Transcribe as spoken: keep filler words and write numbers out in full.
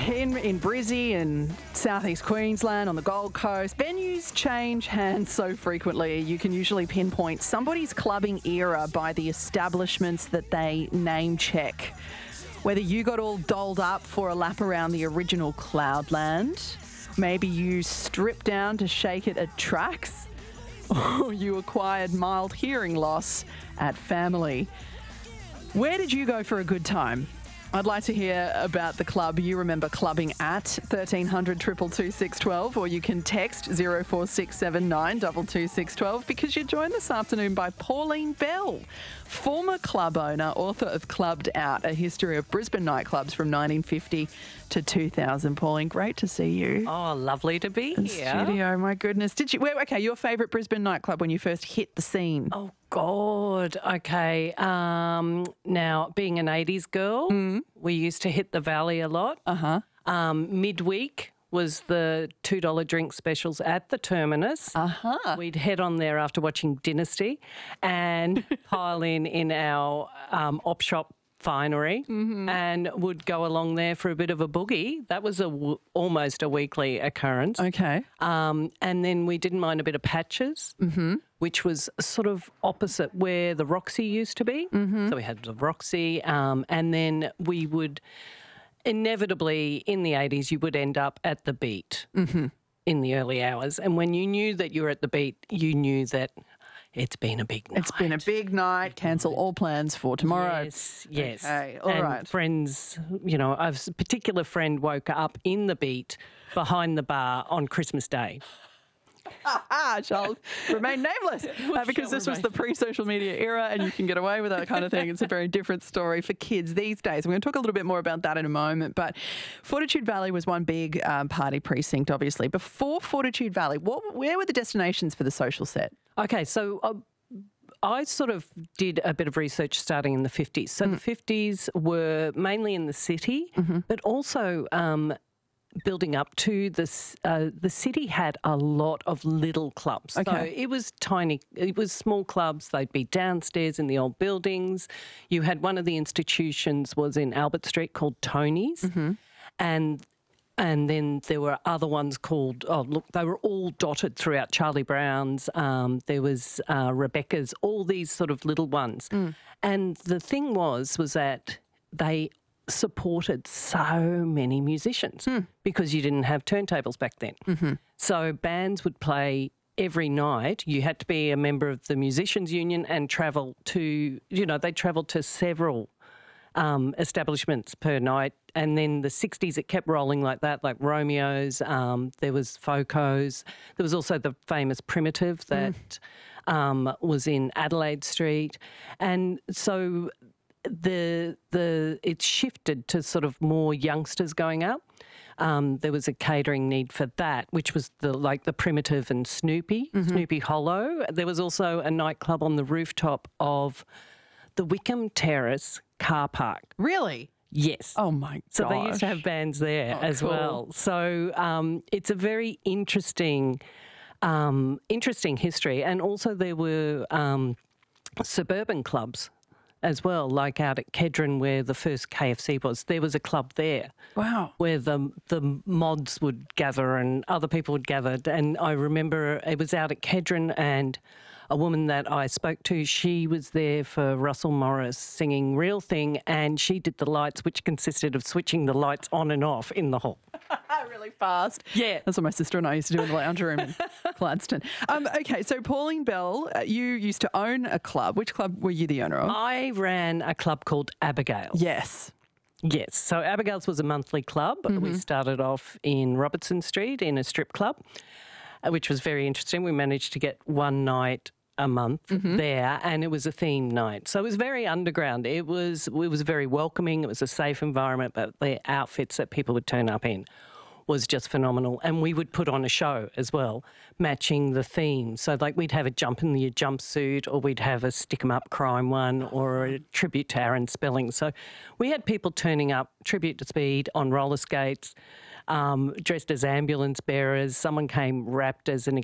In, in Brizzy and southeast Queensland, on the Gold Coast, venues change hands so frequently you can usually pinpoint somebody's clubbing era by the establishments that they name check. Whether you got all dolled up for a lap around the original Cloudland, maybe you stripped down to shake it at Tracks, or you acquired mild hearing loss at Family. Where did you go for a good time? I'd like to hear about the club you remember clubbing at, thirteen hundred, two two two, six one two, or you can text zero four six seven nine two two six one two, because you're joined this afternoon by Pauline Bell, former club owner, author of Clubbed Out, A History of Brisbane Nightclubs from nineteen fifty to two thousand. Pauline, great to see you. Oh, lovely to be in here. Studio, my goodness. Did you, where, okay, your favourite Brisbane nightclub when you first hit the scene? Oh, God. Okay. Um, now, being an eighties girl, mm. we used to hit the Valley a lot. Uh-huh. Um, midweek was the two dollar drink specials at the Terminus. Uh-huh. We'd head on there after watching Dynasty and pile in in our um, op shop finery, mm-hmm. and would go along there for a bit of a boogie. That was a w- almost a weekly occurrence. Okay. Um, and then we didn't mind a bit of Patches, mm-hmm. which was sort of opposite where the Roxy used to be. Mm-hmm. So we had the Roxy, um, and then we would inevitably in the eighties you would end up at the Beat mm-hmm. in the early hours. And when you knew that you were at the Beat, you knew that it's been a big night. It's been a big night. Cancel all plans for tomorrow. Yes, yes. Okay, all and right. friends, you know, a particular friend woke up in the Beat behind the bar on Christmas Day. Ah, shall remain nameless uh, because this was the pre-social media era and you can get away with that kind of thing. It's a very different story for kids these days. We're going to talk a little bit more about that in a moment, but Fortitude Valley was one big um, party precinct, obviously. Before Fortitude Valley, what, where were the destinations for the social set? Okay, so uh, I sort of did a bit of research starting in the fifties. So mm. the fifties were mainly in the city, mm-hmm. but also um, building up to this, uh, the city had a lot of little clubs. Okay. So it was tiny, it was small clubs. They'd be downstairs in the old buildings. You had one of the institutions was in Albert Street called Tony's, mm-hmm. and and then there were other ones called, oh, look, they were all dotted throughout. Charlie Brown's, um, there was uh, Rebecca's, all these sort of little ones. Mm. And the thing was, was that they supported so many musicians mm. because you didn't have turntables back then. Mm-hmm. So bands would play every night. You had to be a member of the Musicians Union and travel to, you know, they travelled to several um, establishments per night. And then the sixties, it kept rolling like that, like Romeo's, um, there was Foco's. There was also the famous Primitive that mm. um, was in Adelaide Street. And so the the it shifted to sort of more youngsters going out. Um, there was a catering need for that, which was the like the Primitive and Snoopy, mm-hmm. Snoopy Hollow. There was also a nightclub on the rooftop of the Wickham Terrace car park. Really? Yes. Oh, my gosh. So they used to have bands there oh, as cool. well. So um, it's a very interesting, um, interesting history. And also there were um, suburban clubs as well, like out at Kedron where the first K F C was. There was a club there. Wow. Where the the mods would gather and other people would gather. And I remember it was out at Kedron, and a woman that I spoke to, she was there for Russell Morris singing Real Thing, and she did the lights, which consisted of switching the lights on and off in the hall. Really fast. Yeah. That's what my sister and I used to do in the lounge room in Gladstone. Um, okay, so Pauline Bell, uh, you used to own a club. Which club were you the owner of? I ran a club called Abigail's. Yes. Yes. So Abigail's was a monthly club. Mm-hmm. We started off in Robertson Street in a strip club, which was very interesting. We managed to get one night a month mm-hmm. there, and it was a theme night. So it was very underground. It was it was very welcoming. It was a safe environment, but the outfits that people would turn up in was just phenomenal. And we would put on a show as well, matching the theme. So like we'd have a jump in the jumpsuit, or we'd have a stick 'em up crime one, or a tribute to Aaron Spelling. So we had people turning up, tribute to Speed, on roller skates, um, dressed as ambulance bearers. Someone came wrapped as an